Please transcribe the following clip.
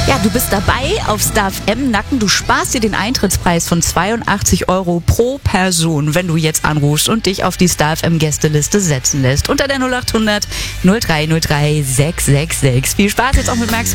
Ja, du bist dabei auf Star FM Nacken. Du sparst dir den Eintrittspreis von 82 € pro Person, wenn du jetzt anrufst und dich auf die Star FM Gästeliste setzen lässt. Unter der 0800 0303 666. Viel Spaß jetzt auch mit Max